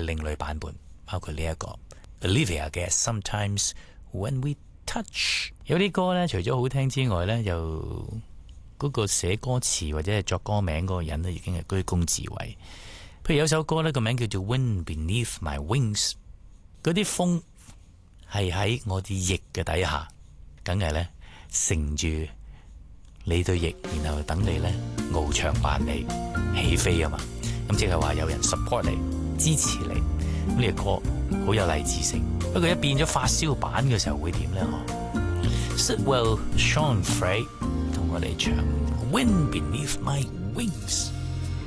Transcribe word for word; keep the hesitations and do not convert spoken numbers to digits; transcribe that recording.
另類版本，包括呢一個 Olivia 嘅 Sometimes When We Touch。有啲歌呢，除咗好聽之外呢，又嗰個寫歌詞或者係作歌名嗰個人呢，已經係居功自偉。譬如有首歌呢，個名叫做 Wind Beneath My Wings， 嗰啲風係喺我啲翼嘅底下，梗係呢，乘住你對翼，然後等你呢，翱翔萬里起飛啊嘛。咁即係話有人 support 你，支持你。咁呢個歌好有勵志性。不過一變咗發燒版嘅時候會點呢？嗬 Sidwell Sean Frey 同我哋唱 Wind Beneath My Wings。